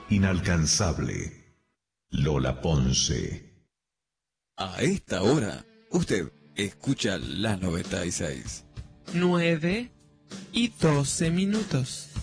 inalcanzable, Lola Ponce. A esta hora, usted escucha la 96. 9:12.